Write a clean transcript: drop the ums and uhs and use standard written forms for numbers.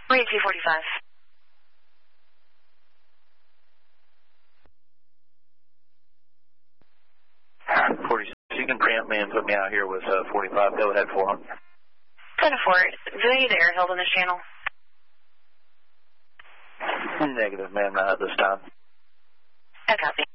Marine 245. 46, you can preempt me and put me out here with 45. Go ahead, 400. 10-4. Do I need the air held on this channel? Negative, ma'am, not at this time. I copy.